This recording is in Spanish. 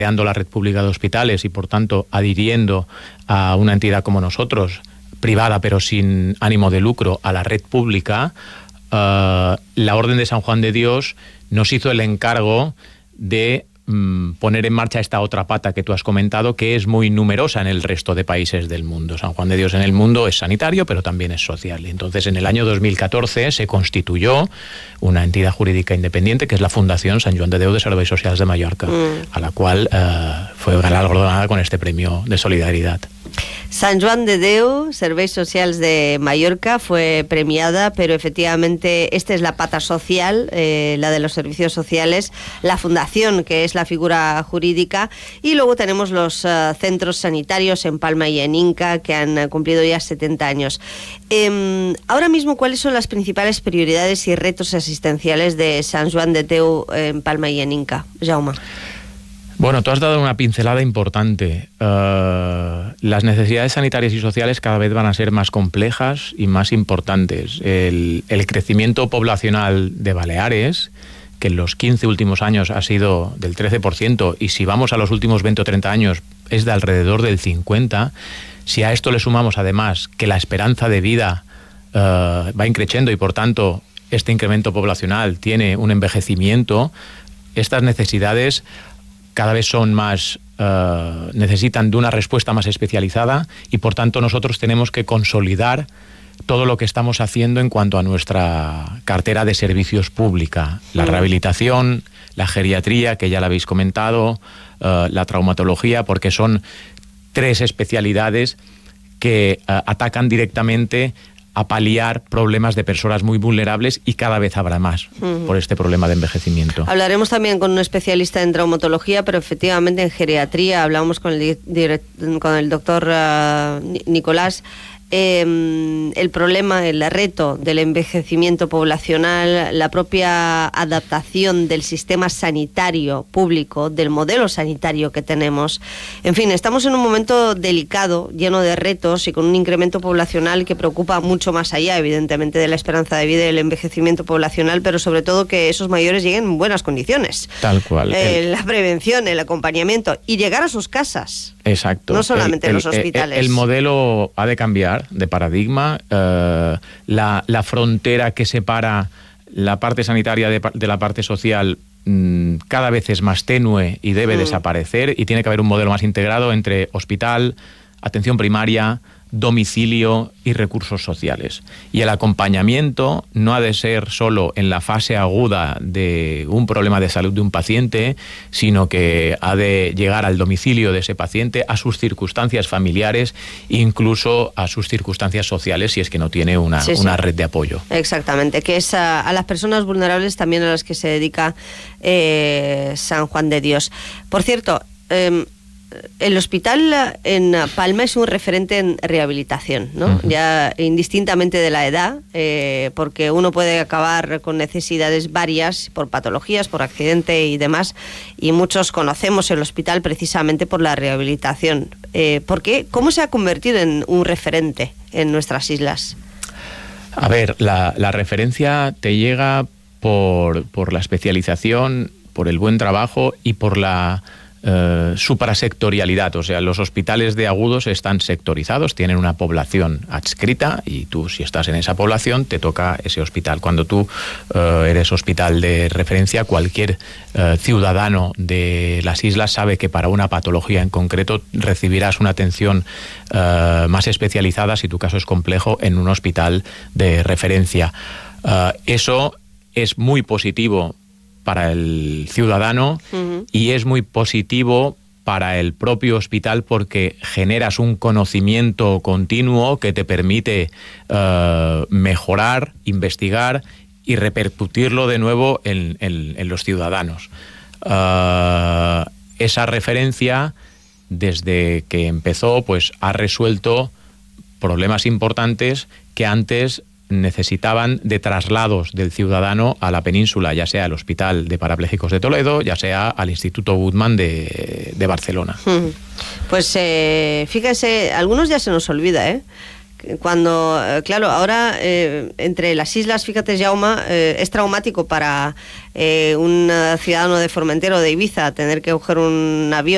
creando la red pública de hospitales y, por tanto, adhiriendo a una entidad como nosotros, privada pero sin ánimo de lucro, a la red pública, la Orden de San Juan de Dios nos hizo el encargo de poner en marcha esta otra pata que tú has comentado, que es muy numerosa en el resto de países del mundo. San Juan de Dios en el mundo es sanitario, pero también es social. Entonces, en el año 2014 se constituyó una entidad jurídica independiente, que es la Fundación Sant Joan de Déu de Serveis Socials de Mallorca, a la cual fue galardonada con este premio de solidaridad. Sant Joan de Déu, Serveis Socials de Mallorca, fue premiada, pero efectivamente esta es la pata social, la de los servicios sociales, la fundación, que es la figura jurídica, y luego tenemos los centros sanitarios en Palma y en Inca, que han cumplido ya 70 años. Ahora mismo, ¿cuáles son las principales prioridades y retos asistenciales de Sant Joan de Déu en Palma y en Inca? Jaume. Bueno, tú has dado una pincelada importante. Las necesidades sanitarias y sociales cada vez van a ser más complejas y más importantes. El crecimiento poblacional de Baleares, que en los 15 últimos años ha sido del 13%, y si vamos a los últimos 20 o 30 años es de alrededor del 50%, si a esto le sumamos además que la esperanza de vida va increciendo y, por tanto, este incremento poblacional tiene un envejecimiento, estas necesidades cada vez son más, necesitan de una respuesta más especializada, y por tanto nosotros tenemos que consolidar todo lo que estamos haciendo en cuanto a nuestra cartera de servicios pública. La rehabilitación, la geriatría, que ya la habéis comentado, la traumatología, porque son 3 especialidades que atacan directamente a paliar problemas de personas muy vulnerables, y cada vez habrá más por este problema de envejecimiento. Hablaremos también con un especialista en traumatología, pero efectivamente en geriatría hablamos con el doctor Nicolás. El problema, el reto del envejecimiento poblacional, la propia adaptación del sistema sanitario público, del modelo sanitario que tenemos. En fin, estamos en un momento delicado, lleno de retos y con un incremento poblacional que preocupa mucho más allá, evidentemente, de la esperanza de vida y el envejecimiento poblacional, pero sobre todo que esos mayores lleguen en buenas condiciones. Tal cual. La prevención, el acompañamiento y llegar a sus casas. Exacto. No solamente en los hospitales. El modelo ha de cambiar de paradigma. La frontera que separa la parte sanitaria de la parte social cada vez es más tenue y debe desaparecer, y tiene que haber un modelo más integrado entre hospital, atención primaria, domicilio y recursos sociales. Y el acompañamiento no ha de ser solo en la fase aguda de un problema de salud de un paciente, sino que ha de llegar al domicilio de ese paciente, a sus circunstancias familiares, incluso a sus circunstancias sociales, si es que no tiene una red de apoyo. Exactamente, que es a las personas vulnerables también a las que se dedica San Juan de Dios. Por cierto, el hospital en Palma es un referente en rehabilitación, ¿no? Ya indistintamente de la edad, porque uno puede acabar con necesidades varias por patologías, por accidente y demás, y muchos conocemos el hospital precisamente por la rehabilitación. ¿Por qué? ¿Cómo se ha convertido en un referente en nuestras islas? A ver, la referencia te llega por la especialización, por el buen trabajo y por la suprasectorialidad. O sea, los hospitales de agudos están sectorizados, tienen una población adscrita, y tú, si estás en esa población, te toca ese hospital. Cuando tú eres hospital de referencia, cualquier ciudadano de las islas sabe que para una patología en concreto recibirás una atención más especializada, si tu caso es complejo, en un hospital de referencia. Eso es muy positivo para el ciudadano y es muy positivo para el propio hospital, porque generas un conocimiento continuo que te permite mejorar, investigar y repercutirlo de nuevo en los ciudadanos. Esa referencia, desde que empezó, pues ha resuelto problemas importantes que antes necesitaban de traslados del ciudadano a la península, ya sea al Hospital de Parapléjicos de Toledo, ya sea al Instituto Guttmann de Barcelona. Pues fíjese, algunos ya se nos olvida, cuando, claro, ahora entre las islas, fíjate, Jaume, es traumático para un ciudadano de Formentera o de Ibiza tener que coger un avión